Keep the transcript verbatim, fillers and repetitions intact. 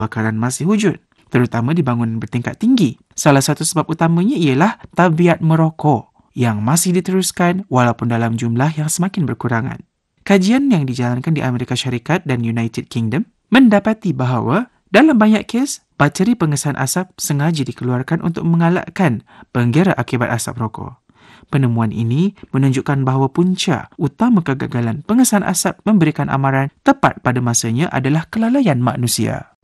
kebakaran masih wujud, terutama di bangunan bertingkat tinggi. Salah satu sebab utamanya ialah tabiat merokok yang masih diteruskan walaupun dalam jumlah yang semakin berkurangan. Kajian yang dijalankan di Amerika Syarikat dan United Kingdom mendapati bahawa dalam banyak kes, bateri pengesan asap sengaja dikeluarkan untuk mengalakkan penggera akibat asap rokok. Penemuan ini menunjukkan bahawa punca utama kegagalan pengesan asap memberikan amaran tepat pada masanya adalah kelalaian manusia.